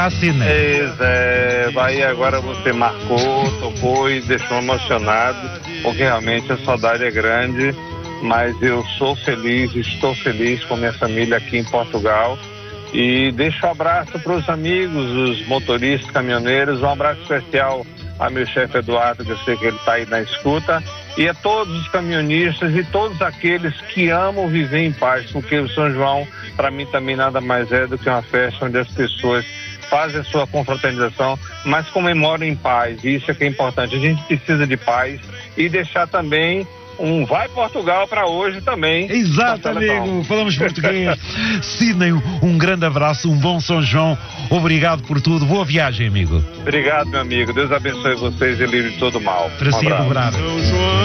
já, Sidney. Aí agora você marcou, tocou e deixou emocionado, porque realmente a saudade é grande, mas eu sou feliz, estou feliz com minha família aqui em Portugal. E deixo um abraço para os amigos, os motoristas, caminhoneiros, um abraço especial a meu chefe Eduardo, que eu sei que ele está aí na escuta, e a todos os caminhonistas e todos aqueles que amam viver em paz, porque o São João, para mim, também nada mais é do que uma festa onde as pessoas fazem a sua confraternização, mas comemoram em paz, e isso é que é importante. A gente precisa de paz e deixar também um Vai Portugal para hoje também. Exato, amigo, falamos português. Sidney, um grande abraço, um bom São João, obrigado por tudo, boa viagem, amigo. Obrigado, meu amigo, Deus abençoe vocês e livre de todo mal. Para si, dobrado. São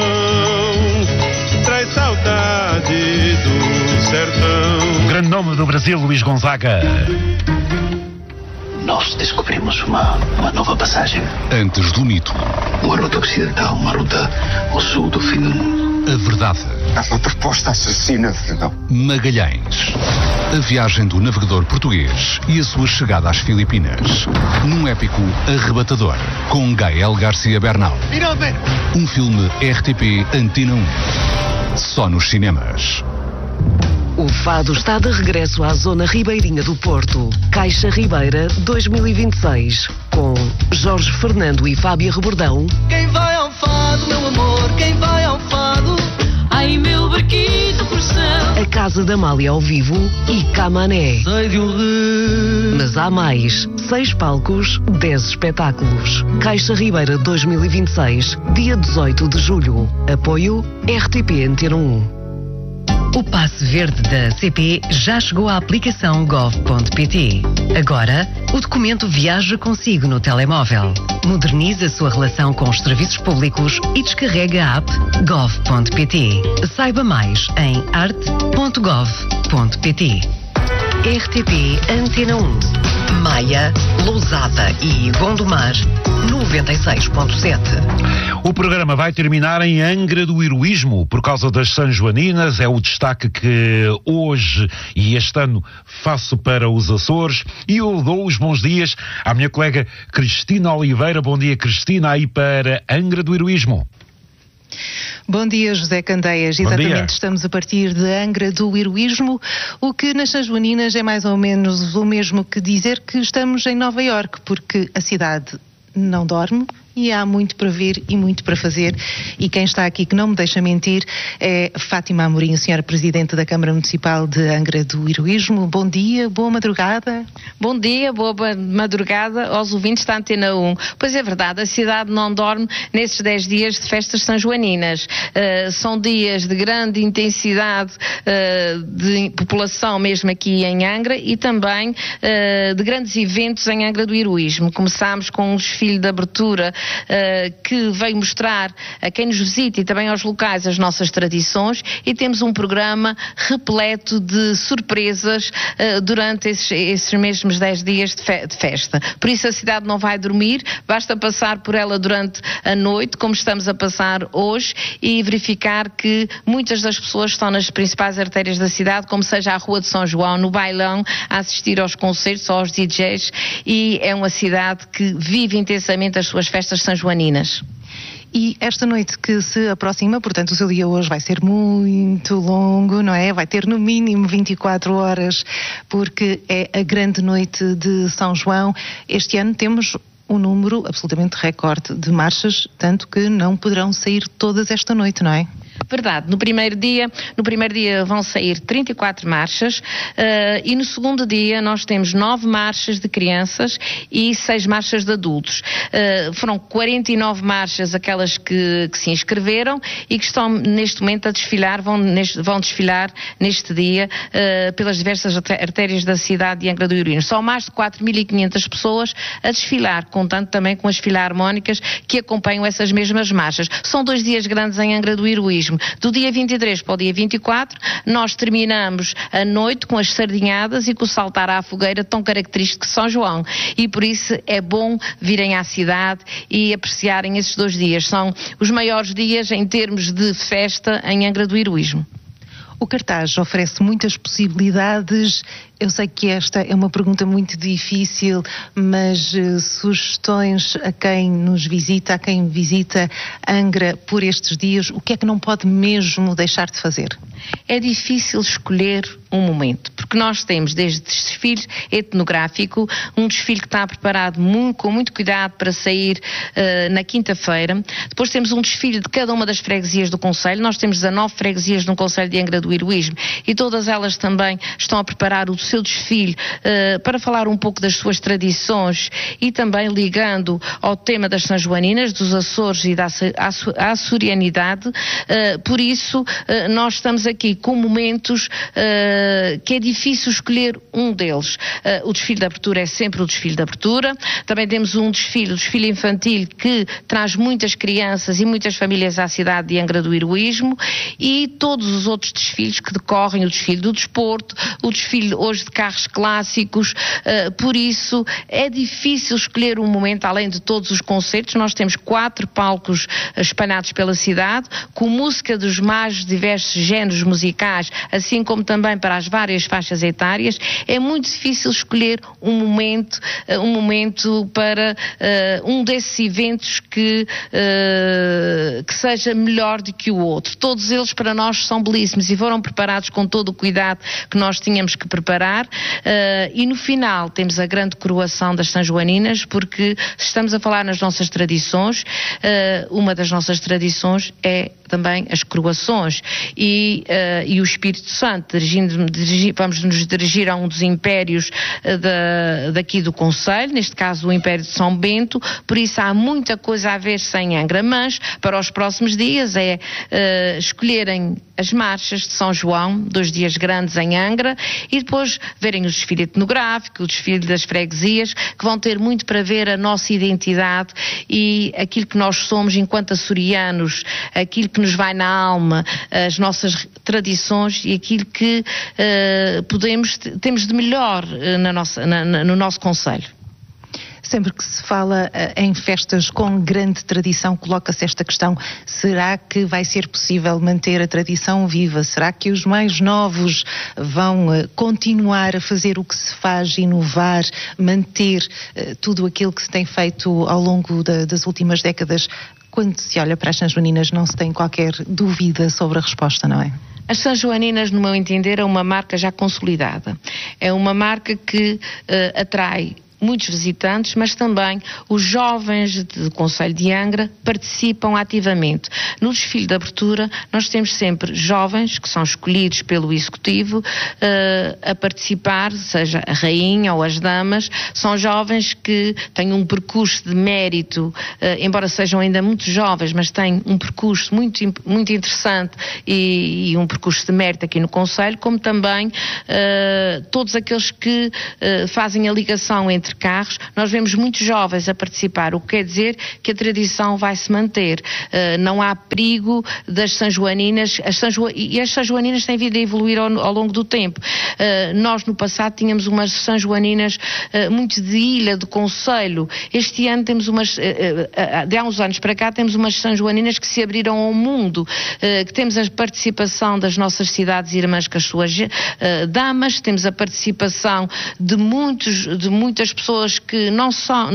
João traz saudade do sertão. O grande nome do Brasil, Luís Gonzaga. Nós descobrimos uma nova passagem. Antes do mito. Uma ruta ocidental, uma ruta ao sul do fim do mundo. A verdade. É uma proposta assassina, não? Magalhães. A viagem do navegador português e a sua chegada às Filipinas. Num épico arrebatador, com Gael Garcia Bernal. Finalmente! Um filme RTP Antena 1. Só nos cinemas. O Fado está de regresso à Zona Ribeirinha do Porto. Caixa Ribeira 2026. Com Jorge Fernando e Fábia Rebordão. Quem vai ao Fado, meu amor? Quem vai ao Fado? Ai, meu barquito coração. A Casa da Amália ao vivo e Camané. Sei de um rio. Mas há mais. 6 palcos, 10 espetáculos. Caixa Ribeira 2026. Dia 18 de julho. Apoio RTP Antena 1. O passe verde da CP já chegou à aplicação gov.pt. Agora, o documento viaja consigo no telemóvel. Modernize a sua relação com os serviços públicos e descarrega a app gov.pt. Saiba mais em arte.gov.pt. RTP Antena 1. Maia, Lousada e Gondomar 96.7. O programa vai terminar em Angra do Heroísmo por causa das Sanjoaninas. É o destaque que hoje e este ano faço para os Açores, e eu dou os bons dias à minha colega Cristina Oliveira. Bom dia, Cristina, aí para Angra do Heroísmo. Bom dia, José Candeias. Exatamente, estamos a partir de Angra do Heroísmo, o que nas Sanjoaninas é mais ou menos o mesmo que dizer que estamos em Nova Iorque, porque a cidade não dorme e há muito para ver e muito para fazer, e quem está aqui que não me deixa mentir é Fátima Amorim, senhora Presidente da Câmara Municipal de Angra do Heroísmo. Bom dia, boa madrugada. Bom dia, boa madrugada aos ouvintes da Antena 1. Pois é verdade, a cidade não dorme nesses 10 dias de festas sanjoaninas. São dias de grande intensidade de população mesmo aqui em Angra, e também de grandes eventos em Angra do Heroísmo. Começámos com um desfile de abertura que veio mostrar a quem nos visita e também aos locais as nossas tradições, e temos um programa repleto de surpresas durante esses mesmos 10 dias de festa. Por isso a cidade não vai dormir, basta passar por ela durante a noite, como estamos a passar hoje, e verificar que muitas das pessoas estão nas principais artérias da cidade, como seja a Rua de São João, no bailão, a assistir aos concertos, aos DJs, e é uma cidade que vive intensamente as suas festas sanjoaninas. E esta noite que se aproxima, portanto o seu dia hoje vai ser muito longo, não é? Vai ter no mínimo 24 horas, porque é a grande noite de São João. Este ano temos um número absolutamente recorde de marchas, tanto que não poderão sair todas esta noite, não é? Verdade, no primeiro dia vão sair 34 marchas e no segundo dia nós temos 9 marchas de crianças e 6 marchas de adultos. Foram 49 marchas aquelas que se inscreveram e que estão neste momento a desfilar, vão desfilar neste dia pelas diversas artérias da cidade de Angra do Heroísmo. São mais de 4.500 pessoas a desfilar, contando também com as filarmónicas que acompanham essas mesmas marchas. São 2 dias grandes em Angra do Heroísmo. Do dia 23 para o dia 24, nós terminamos a noite com as sardinhadas e com o saltar à fogueira tão característico de São João. E por isso é bom virem à cidade e apreciarem esses 2 dias. São os maiores dias em termos de festa em Angra do Heroísmo. O cartaz oferece muitas possibilidades. Eu sei que esta é uma pergunta muito difícil, mas sugestões a quem nos visita, a quem visita Angra por estes dias, o que é que não pode mesmo deixar de fazer? É difícil escolher um momento, porque nós temos desde desfile etnográfico, um desfile que está preparado com muito cuidado para sair na quinta-feira. Depois temos um desfile de cada uma das freguesias do concelho. Nós temos 19 freguesias no concelho de Angra do Heroísmo e todas elas também estão a preparar o seu desfile para falar um pouco das suas tradições e também ligando ao tema das São Joaninas, dos Açores e da açorianidade. Por isso, nós estamos aqui com momentos que é difícil escolher um deles. O desfile de abertura é sempre o desfile de abertura. Também temos o desfile infantil, que traz muitas crianças e muitas famílias à cidade de Angra do Heroísmo, e todos os outros desfiles que decorrem, o desfile do desporto, o desfile hoje de carros clássicos. Por isso é difícil escolher um momento, além de todos os concertos. Nós temos 4 palcos espalhados pela cidade, com música dos mais diversos géneros musicais, assim como também para as várias faixas etárias. É muito difícil escolher um momento para um desses eventos que seja melhor do que o outro. Todos eles para nós são belíssimos e foram preparados com todo o cuidado que nós tínhamos que preparar, e no final temos a grande coroação das São Joaninas, porque estamos a falar nas nossas tradições, uma das nossas tradições é também as coroações e o Espírito Santo. Vamos nos dirigir a um dos impérios daqui do concelho, neste caso o Império de São Bento. Por isso há muita coisa a ver-se em Angra, mas para os próximos dias é escolherem as marchas de São João, 2 dias grandes em Angra, e depois verem o desfile etnográfico, o desfile das freguesias, que vão ter muito para ver a nossa identidade e aquilo que nós somos enquanto açorianos, aquilo que nos vai na alma, as nossas tradições e aquilo que temos de melhor no nosso concelho. Sempre que se fala em festas com grande tradição, coloca-se esta questão: será que vai ser possível manter a tradição viva? Será que os mais novos vão continuar a fazer o que se faz, inovar, manter tudo aquilo que se tem feito ao longo das últimas décadas? Quando se olha para as São Joaninas, não se tem qualquer dúvida sobre a resposta, não é? As São Joaninas, no meu entender, é uma marca já consolidada. É uma marca que atrai muitos visitantes, mas também os jovens do concelho de Angra participam ativamente. No desfile de abertura nós temos sempre jovens que são escolhidos pelo executivo a participar, seja a rainha ou as damas. São jovens que têm um percurso de mérito, embora sejam ainda muito jovens, mas têm um percurso muito, muito interessante e um percurso de mérito aqui no concelho, como também todos aqueles que fazem a ligação entre carros. Nós vemos muitos jovens a participar, o que quer dizer que a tradição vai se manter. Não há perigo das São Joaninas, e as São Joaninas têm vindo a evoluir ao longo do tempo. Nós no passado tínhamos umas São Joaninas muito de ilha, de concelho. Este ano temos de há uns anos para cá temos umas São Joaninas que se abriram ao mundo, que temos a participação das nossas cidades irmãs com as suas damas, temos a participação de muitas pessoas que não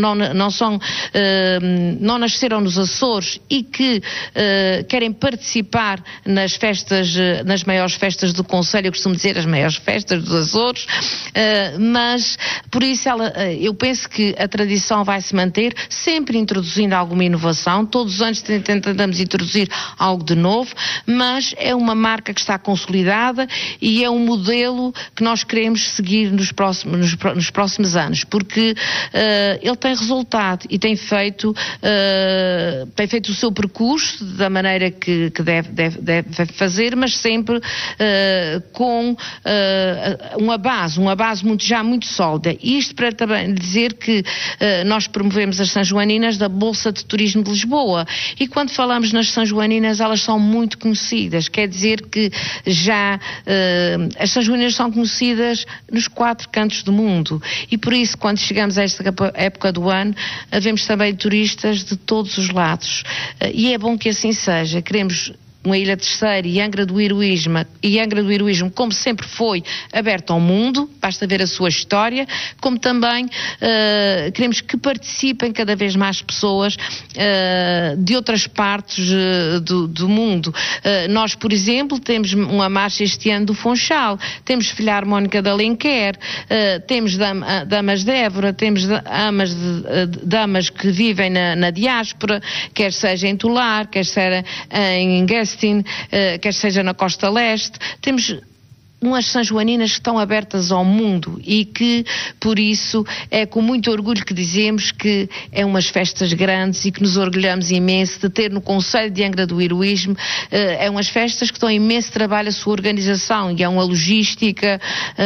nasceram nos Açores e que querem participar nas festas, nas maiores festas do concelho. Eu costumo dizer as maiores festas dos Açores, mas por isso eu penso que a tradição vai se manter, sempre introduzindo alguma inovação. Todos os anos tentamos introduzir algo de novo, mas é uma marca que está consolidada e é um modelo que nós queremos seguir nos próximos anos, porque ele tem resultado e tem feito o seu percurso da maneira que deve fazer, mas sempre com uma base já muito sólida. Isto para também dizer que nós promovemos as São Joaninas da Bolsa de Turismo de Lisboa, e quando falamos nas São Joaninas elas são muito conhecidas, quer dizer que já as São Joaninas são conhecidas nos 4 cantos do mundo, e por isso quando chegamos a esta época do ano vemos também turistas de todos os lados, e é bom que assim seja. Queremos a Ilha Terceira e Angra do Heroísmo, como sempre foi, aberta ao mundo, basta ver a sua história, como também queremos que participem cada vez mais pessoas de outras partes do mundo. Nós, por exemplo, temos uma marcha este ano do Funchal, temos Filharmónica de Alenquer, temos damas de Évora, temos damas que vivem na diáspora, quer seja em Tolar, quer seja em Guestin, quer seja na Costa Leste. Temos umas sanjoaninas que estão abertas ao mundo e que, por isso, é com muito orgulho que dizemos que é umas festas grandes e que nos orgulhamos imenso de ter no Conselho de Angra do Heroísmo. É umas festas que estão imenso trabalho a sua organização e é uma logística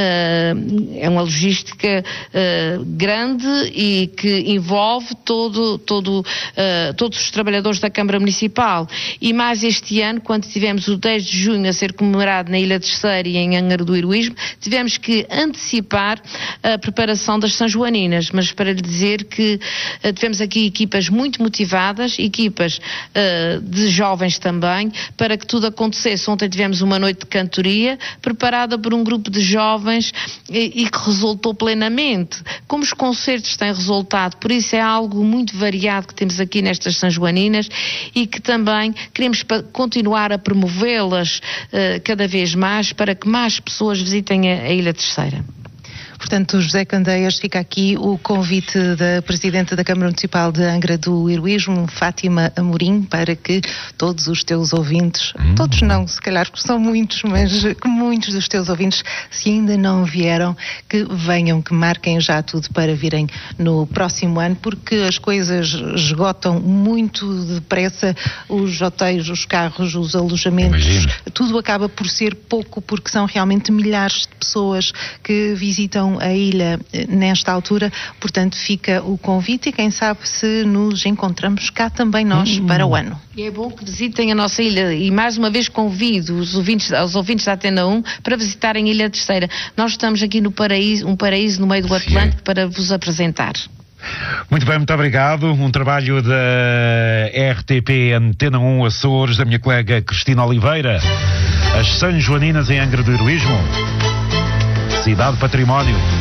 grande e que envolve todos os trabalhadores da Câmara Municipal. E mais este ano, quando tivemos o 10 de junho a ser comemorado na Ilha Terceira e em Angra do Heroísmo, tivemos que antecipar a preparação das sanjoaninas, mas para lhe dizer que tivemos aqui equipas muito motivadas, equipas de jovens também, para que tudo acontecesse. Ontem tivemos uma noite de cantoria preparada por um grupo de jovens e que resultou plenamente, como os concertos têm resultado. Por isso é algo muito variado que temos aqui nestas sanjoaninas e que também queremos continuar a promovê-las cada vez mais para que mais pessoas visitem a Ilha Terceira. Portanto, José Candeias, fica aqui o convite da Presidente da Câmara Municipal de Angra do Heroísmo, Fátima Amorim, para que todos os teus ouvintes, todos não, se calhar são muitos, mas que muitos dos teus ouvintes, se ainda não vieram, que venham, que marquem já tudo para virem no próximo ano, porque as coisas esgotam muito depressa, os hotéis, os carros, os alojamentos, tudo acaba por ser pouco, porque são realmente milhares de pessoas que visitam a ilha nesta altura, portanto fica o convite e quem sabe se nos encontramos cá também nós para o ano. E é bom que visitem a nossa ilha e mais uma vez convido os ouvintes da Antena 1 para visitarem a Ilha Terceira. Nós estamos aqui no paraíso, um paraíso no meio do Atlântico para vos apresentar. Muito bem, muito obrigado. Um trabalho da RTP Antena 1 Açores, da minha colega Cristina Oliveira. As Sanjoaninas em Angra do Heroísmo. Cidade Património.